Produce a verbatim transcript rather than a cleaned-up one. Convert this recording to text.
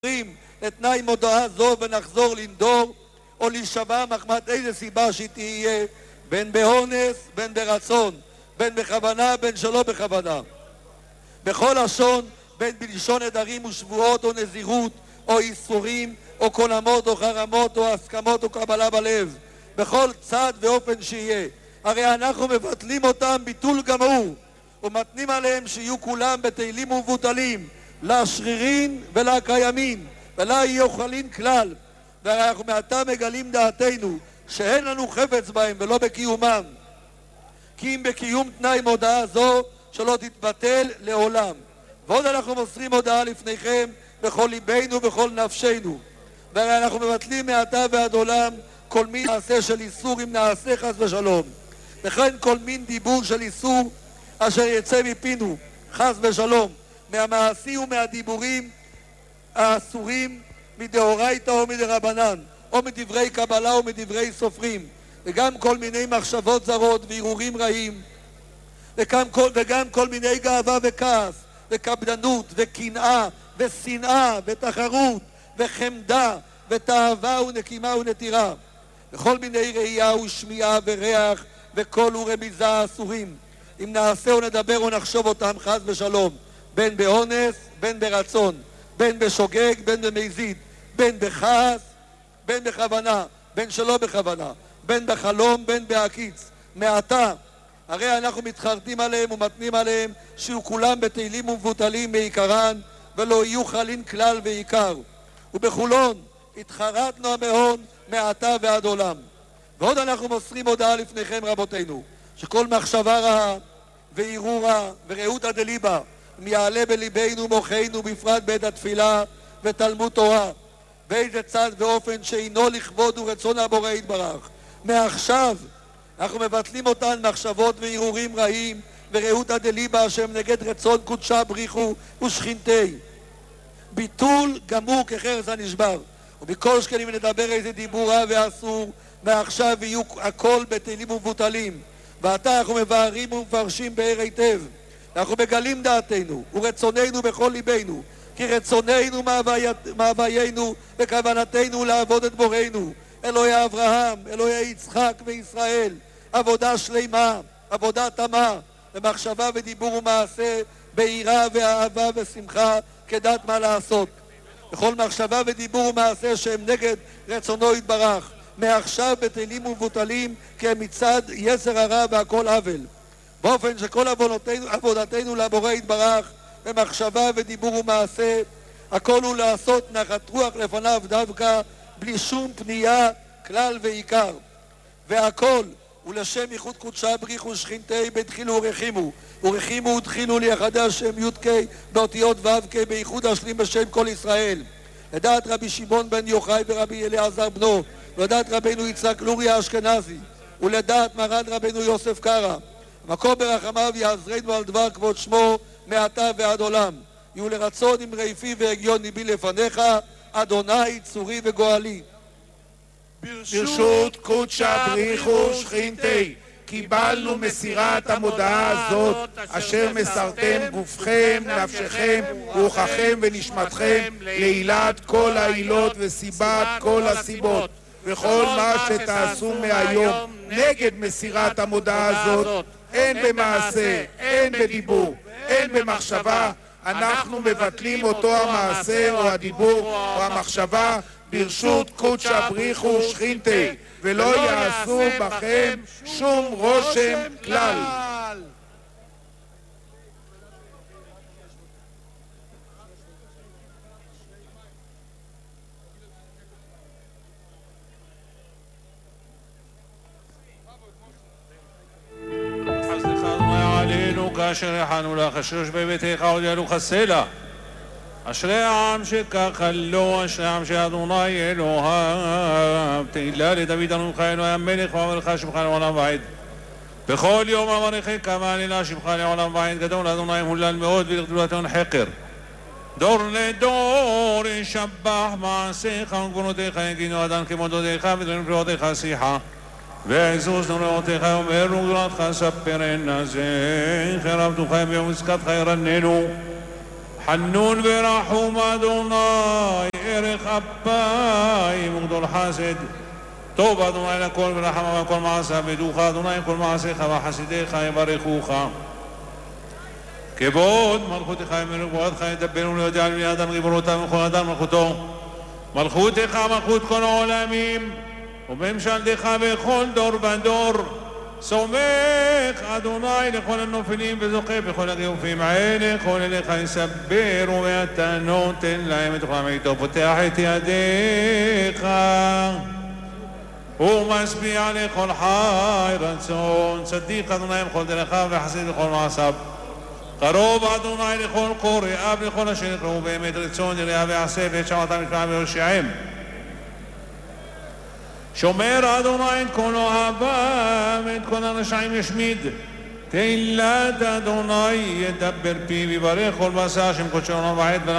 לתנאי מודעה זו ונחזור לנדור או להישבע מחמת איזה סיבה שהיא תהיה, בין באונס, בין ברצון, בין בכוונה, בין שלא בכוונה, בכל לשון, בין בלשון נדרים ושבועות או נזירות או איסורים או קונמות או חרמות או הסכמות או קבלה בלב, בכל צד ואופן שיהיה. הרי אנחנו מבטלים אותם ביטול גמור ומתנים עליהם שיהיו כולם בתהילים ומבוטלים, לשרירין ולקיימין ולא יוכלין כלל. ואנחנו מעתה מגלים דעתנו שאין לנו חפץ בהם ולא בקיומם, כי אם בקיום תנאי מודעה זו שלא תתבטל לעולם. ועוד אנחנו מוסרים הודעה לפניכם בכל ליבנו ובכל נפשנו, והרי אנחנו מבטלים מעתה ועד עולם כל מין מעשה של איסור אם נעשה חס ושלום, וכן כל מין דיבור של איסור אשר יצא מפינו חס ושלום, מהמעשים ומהדיבורים האסורים מדאורייתא או מדרבנן, או מדברי קבלה או מדברי סופרים, וגם כל מיני מחשבות זרות והרהורים רעים, וגם כל, וגם כל מיני גאווה וכעס וקפדנות וקנאה ושנאה ותחרות וחמדה ותאווה ונקימה ונטירה, וכל מיני ראייה ושמיעה וריח וקול ורמיזה אסורים, אם נעשה או נדבר או נחשוב אותם חס ושלום, בין באונס, בין ברצון, בין בשוגג, בין במזיד, בין בכעס, בין בכוונה, בין שלא בכוונה, בין בחלום, בין בהקיץ. מעתה הרי אנחנו מתחרטים עליהם ומתנים עליהם שיהיו כולם בתהילים ומבוטלים מעיקרן ולא יהיו חלין כלל ועיקר. ובחולון התחרטנו המהון מעתה ועד עולם. ועוד אנחנו מוסרים הודעה לפניכם רבותינו, שכל מחשבה רעה וערעור רע ורעותא דליבא אם יעלה בליבנו מוחנו, בפרט בעת התפילה ותלמוד תורה, באיזה צד ואופן שאינו לכבוד ורצון הבורא יתברך, מעכשיו אנחנו מבטלים אותן מחשבות וערעורים רעים ורעותא דליבא שהם נגד רצון קודשה בריחו ושכינתי, ביטול גמור כחרס הנשבר. ובכל שקלים נדבר איזה דיבור רע ואסור, מעכשיו יהיו הכל בתהילים ומבוטלים. ועתה אנחנו מבארים ומפרשים באר היטב, אנחנו מגלים דעתנו ורצוננו בכל ליבנו, כי רצוננו מהוויינו וכוונתנו לעבוד את בורנו, אלוהי אברהם, אלוהי יצחק וישראל, עבודה שלמה, עבודה תמה, במחשבה ודיבור ומעשה, ביראה ואהבה ושמחה, כדעת מה לעשות. בכל מחשבה ודיבור ומעשה שהם נגד רצונו יתברך, מעכשיו בתהילים ומבוטלים, כי הם מצד יצר הרע והכל עוול. באופן שכל עבודתנו, עבודתנו לבורא יתברך במחשבה ודיבור ומעשה, הכל הוא לעשות נחת רוח לפניו דווקא, בלי שום פנייה כלל ועיקר. והכל הוא לשם ייחוד קודשה בריחו שכינתי בתחילו ורחימו, ורחימו ודחילו ליחדי השם יודקי באותיות ו"ק בייחוד השלים בשם כל ישראל. לדעת רבי שמעון בן יוחאי ורבי אלעזר בנו, ולדעת רבנו יצחק לורי האשכנזי, ולדעת מרן רבנו יוסף קרא, מקום ברחמיו יעזרנו על דבר כבוד שמו מעתה ועד עולם. יהיו לרצון עם רעפי והגיון ליבי לפניך, אדוני צורי וגואלי. ברשות קודשא בריחו שכינתי קיבלנו מסירת המודעה הזאת, אשר מסרתם גופכם, נפשכם, רוחכם ונשמתכם לעילת כל העילות וסיבת כל הסיבות, וכל מה שתעשו מהיום נגד מסירת המודעה הזאת, אין במעשה, אין בדיבור, אין במחשבה, אנחנו מבטלים אותו המעשה או הדיבור או המחשבה ברשות קודשא בריחו שכינתי, ולא יעשו בכם שום רושם כלל. כאשר יחנו לך, אשרי יושבי ביתך עוד יעלו חסלה. אשרי העם שככה לו, אשרי העם שאדוני אלוהיו, תהילה לדוד אדונך אלוהי המלך ואמרך שמך לעולם ועד. בכל יום אמריכם כמה הלילה שמך לעולם ועד, גדול אדוני מהולל מאוד ולגדולתו אין חקר. דור לדור ישבח מעשיך וגבורותיך, יגידו אדם כמו דודיך ודברים פלאותיך שיחה. ועזוז נוראותיך ומארו גדולתך ספרנה, זכר עבדך ביום עסקתך ירננו, חנון ורחום אדוני דרך אפיים וגדול חסד טוב אדוני לכל ורחמה וכל מעשה בדוך אדוני כל מעשיך וחסידיך יברכוך כבוד מלכותך ימלך גבורתך ידברו ליודע על בני אדם ריבונותם וכל אדם מלכותו מלכותך מלכות כל העולמים וממשלתך בכל דור ודור סומך אדוני לכל הנופלים וזוכה בכל הגיופים האלה כל אליך יסברו ואתה נותן להם את עולם איתו פותח את ידיך ומשביע לכל חי רצון צדיק אדוני בכל דרכיו וחסיד לכל מעשיו קרוב אדוני לכל קוראיו לכל אשר יקראו באמת רצון יראה ועשה ואת שמעתם יקרא ויושיעם שומר אדוני את כל אוהביו ואת כל הרשעים ישמיד תהילת אדוני ידבר פיו ויברך כל בשר שם קודשו עולם ועד